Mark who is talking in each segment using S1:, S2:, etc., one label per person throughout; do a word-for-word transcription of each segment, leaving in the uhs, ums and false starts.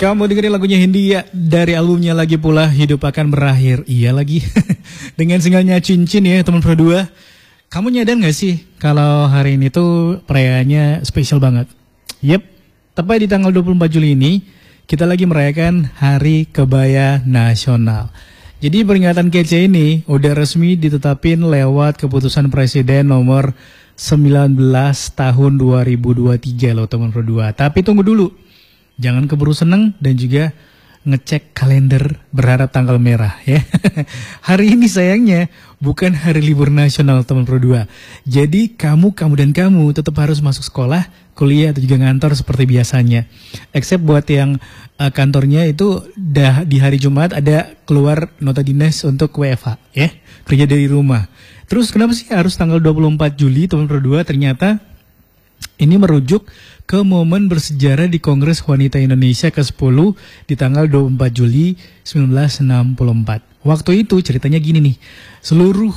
S1: Kamu dengerin lagunya Hindia dari albumnya Lagi Pula Hidup Akan Berakhir. Iya lagi. Dengan singlenya Cincin ya teman berdua. Kamu nyadar gak sih kalau hari ini tuh perayaannya spesial banget? Yep, tepat di tanggal dua puluh empat Juli ini kita lagi merayakan Hari Kebaya Nasional. Jadi peringatan kece ini udah resmi ditetapin lewat keputusan Presiden nomor sembilan belas tahun dua ribu dua puluh tiga loh teman berdua. Tapi tunggu dulu, jangan keburu seneng dan juga ngecek kalender berharap tanggal merah ya. Hari ini sayangnya bukan hari libur nasional teman berdua. Jadi kamu, kamu dan kamu tetap harus masuk sekolah, kuliah atau juga ngantor seperti biasanya. Except buat yang uh, kantornya itu dah di hari Jumat ada keluar nota dinas untuk W F H ya, kerja dari rumah. Terus kenapa sih harus tanggal dua puluh empat Juli teman berdua? Ternyata ini merujuk ke momen bersejarah di Kongres Wanita Indonesia ke sepuluh di tanggal dua puluh empat Juli seribu sembilan ratus enam puluh empat. Waktu itu ceritanya gini nih, seluruh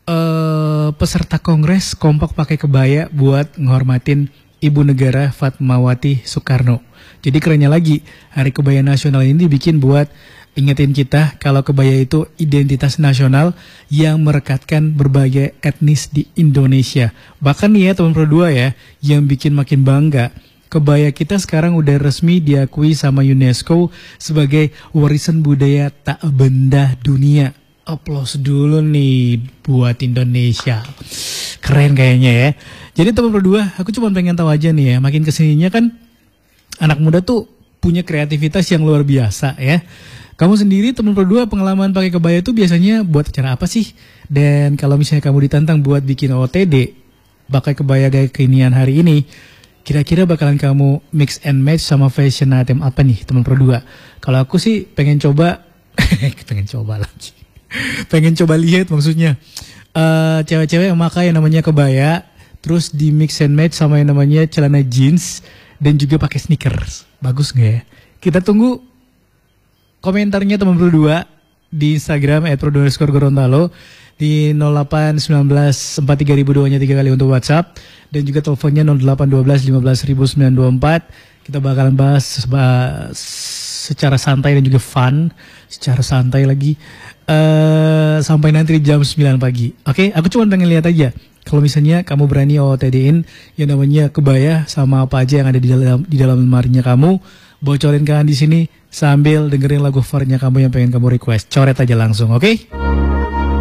S1: uh, peserta Kongres kompak pakai kebaya buat menghormatin Ibu Negara Fatmawati Soekarno. Jadi kerennya lagi, Hari Kebaya Nasional ini dibikin buat ingetin kita kalau kebaya itu identitas nasional yang merekatkan berbagai etnis di Indonesia. Bahkan nih ya teman berdua ya, yang bikin makin bangga, kebaya kita sekarang udah resmi diakui sama UNESCO sebagai warisan budaya tak benda dunia. Aplaus dulu nih buat Indonesia. Keren kayaknya ya. Jadi teman berdua, aku cuma pengen tahu aja nih ya, makin kesininya kan anak muda tuh punya kreativitas yang luar biasa ya. Kamu sendiri teman berdua pengalaman pakai kebaya itu biasanya buat acara apa sih? Dan kalau misalnya kamu ditantang buat bikin O T D pakai kebaya gaya kekinian hari ini, kira-kira bakalan kamu mix and match sama fashion item apa nih teman berdua? Kalau aku sih pengen coba, pengen coba lagi, pengen coba lihat maksudnya uh, cewek-cewek yang pakai yang namanya kebaya, terus di mix and match sama yang namanya celana jeans dan juga pakai sneakers. Bagus nggak ya? Kita tunggu komentarnya teman berdua di Instagram at prodo underscore gorontalo, di nol delapan satu sembilan empat tiga nol nol nol nya tiga kali untuk WhatsApp, dan juga teleponnya nol delapan satu dua lima belas sembilan dua empat. Kita bakalan bahas, bahas secara santai dan juga fun, secara santai lagi uh, sampai nanti di jam sembilan pagi. Oke, okay? Aku cuma pengen lihat aja kalau misalnya kamu berani O T D-in yang namanya kebaya sama apa aja yang ada di dalam di dalam lemarinya kamu, bocorin kan di sini sambil dengerin lagu favoritnya kamu yang pengen kamu request. Coret aja langsung, oke? Okay?